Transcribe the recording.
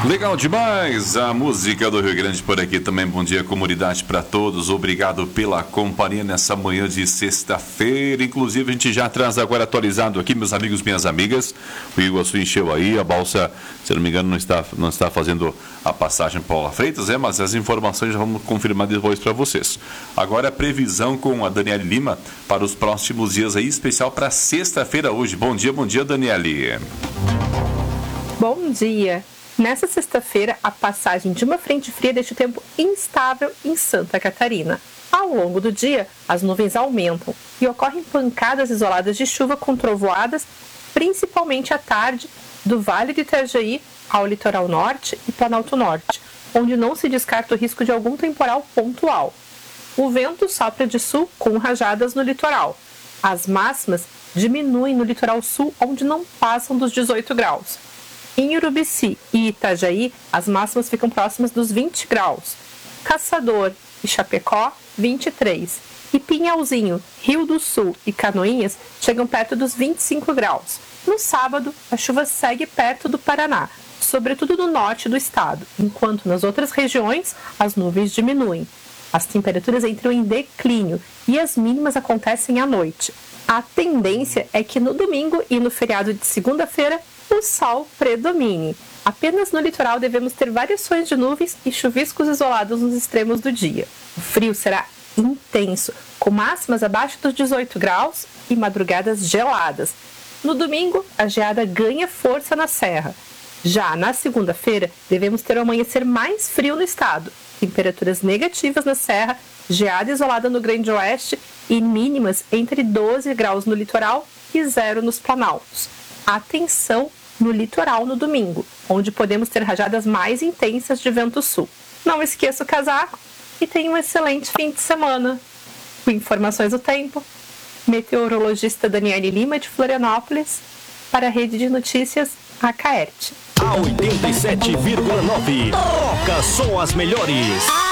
Legal demais, a música do Rio Grande por aqui também. Bom dia, comunidade, para todos. Obrigado pela companhia nessa manhã de sexta-feira. Inclusive, a gente já traz agora atualizado aqui, meus amigos, minhas amigas. O Iguaçu encheu aí, a balsa, se não me engano, não está fazendo a passagem Paula Freitas, mas as informações já vamos confirmar depois para vocês. Agora a previsão com a Daniele Lima para os próximos dias aí, especial para sexta-feira hoje. Bom dia, Daniele. Bom dia. Nessa sexta-feira, a passagem de uma frente fria deixa o tempo instável em Santa Catarina. Ao longo do dia, as nuvens aumentam e ocorrem pancadas isoladas de chuva com trovoadas, principalmente à tarde, do Vale de Itajaí ao litoral norte e Planalto Norte, onde não se descarta o risco de algum temporal pontual. O vento sopra de sul com rajadas no litoral. As máximas diminuem no litoral sul, onde não passam dos 18 graus. Em Urubici e Itajaí, as máximas ficam próximas dos 20 graus. Caçador e Chapecó, 23. E Pinhalzinho, Rio do Sul e Canoinhas chegam perto dos 25 graus. No sábado, a chuva segue perto do Paraná, sobretudo no norte do estado, enquanto nas outras regiões as nuvens diminuem. As temperaturas entram em declínio e as mínimas acontecem à noite. A tendência é que no domingo e no feriado de segunda-feira o sol predomine. Apenas no litoral devemos ter variações de nuvens e chuviscos isolados nos extremos do dia. O frio será intenso, com máximas abaixo dos 18 graus e madrugadas geladas. No domingo, a geada ganha força na serra. Já na segunda-feira, devemos ter um amanhecer mais frio no estado. Temperaturas negativas na serra, geada isolada no Grande Oeste e mínimas entre 12 graus no litoral e 0 nos planaltos. Atenção no litoral no domingo, onde podemos ter rajadas mais intensas de vento sul. Não esqueça o casaco e tenha um excelente fim de semana. Com informações do tempo, meteorologista Daniele Lima de Florianópolis, para a Rede de Notícias Acaerte. A 87,9 toca só as melhores.